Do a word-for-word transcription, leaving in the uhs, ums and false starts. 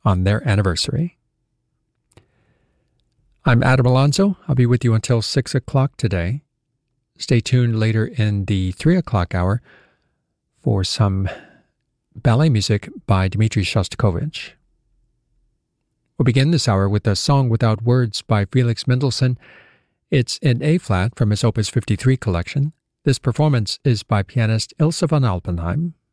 on their anniversary. I'm Adam Alonso. I'll be with you until six o'clock today. Stay tuned later in the three o'clock hour for some ballet music by Dmitri Shostakovich. We'll begin this hour with a song without words by Felix Mendelssohn. It's in A-flat from his Opus fifty-three collection. This performance is by pianist Ilse von Alpenheim.